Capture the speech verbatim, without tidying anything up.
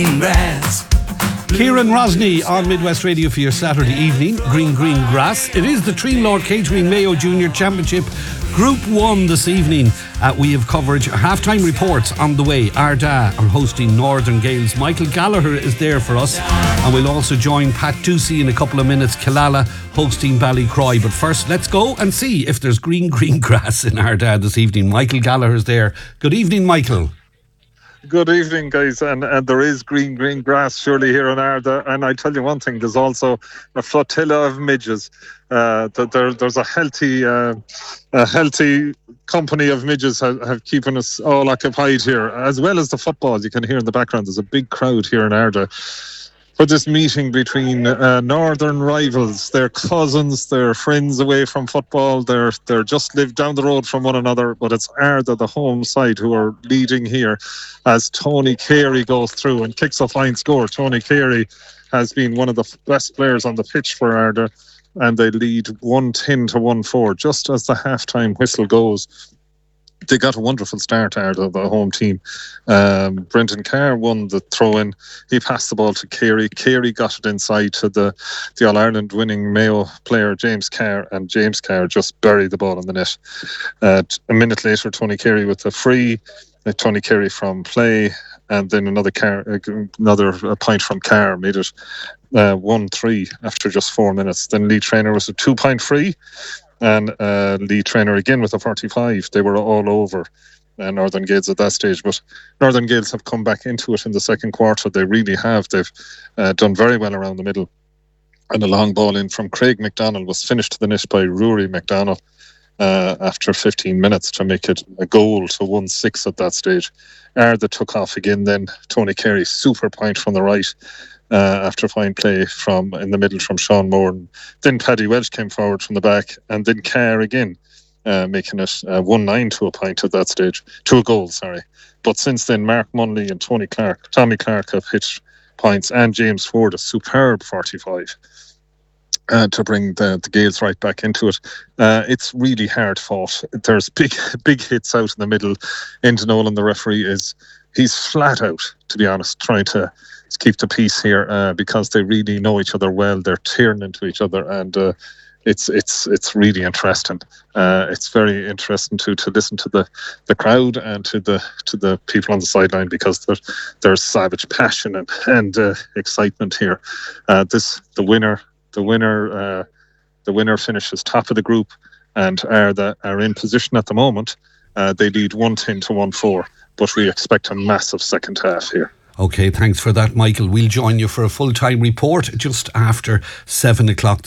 Grass. Kieran Rosny on Midwest Radio for your Saturday evening. Green Green Grass. It is the Treen Lord Catering Mayo Junior Championship Group one this evening. Uh, we have coverage, half-time reports on the way. Arda are hosting Northern Gales. Michael Gallagher is there for us. And we'll also join Pat Ducey in a couple of minutes. Killala hosting Ballycroy. But first, let's go and see if there's green, green grass in Arda this evening. Michael Gallagher's there. Good evening, Michael. Good evening, guys, and, and there is green, green grass surely here in Arda, and I tell you one thing, there's also a flotilla of midges. Uh, there, there's a healthy, uh, a healthy company of midges have, have keeping us all occupied here, as well as the football. You can hear in the background, there's a big crowd here in Arda for this meeting between uh, northern rivals. They're cousins, they're friends away from football, they're they're just live down the road from one another, but it's Arda, the home side, who are leading here as Tony Carey goes through and kicks a fine score. Tony Carey has been one of the best players on the pitch for Arda, and they lead one ten to one four just as the half-time whistle goes. They got a wonderful start out of the home team. Um, Brendan Carr won the throw-in. He passed the ball to Carey. Carey got it inside to the, the All-Ireland winning Mayo player James Carr, and James Carr just buried the ball in the net. Uh, a minute later, Tony Carey with a free. Uh, Tony Carey from play, and then another Carr, uh, another uh, point from Carr made it uh, one three after just four minutes. Then Lee Traynor was a two-point free. And uh, Lee Traynor again with a forty-five. They were all over uh, Northern Gales at that stage. But Northern Gales have come back into it in the second quarter. They really have. They've uh, done very well around the middle. And a long ball in from Craig McDonald was finished to the net by Rory McDonald uh, after fifteen minutes to make it a goal to one six at that stage. Arda took off again then. Tony Carey, super point from the right. Uh, after fine play from in the middle from Sean Moore. And then Paddy Welsh came forward from the back, and then Carr again, uh, making it uh, one nine to a point at that stage, to a goal, sorry. But since then, Mark Munley and Tony Clark, Tommy Clark have hit points, and James Ford, a superb forty-five. Uh, to bring the, the Gales right back into it. Uh, it's really hard fought. There's big big hits out in the middle. Enda Nolan, the referee, is he's flat out, to be honest, trying to keep the peace here uh, because they really know each other well. They're tearing into each other, and uh, it's it's it's really interesting. Uh, it's very interesting to to listen to the, the crowd and to the to the people on the sideline, because there's there's savage passion and and uh, excitement here. Uh, this the winner the winner uh, the winner finishes top of the group and are the are in position at the moment. Uh, they lead one ten to one four, but we expect a massive second half here. Okay, thanks for that, Michael. We'll join you for a full-time report just after seven o'clock.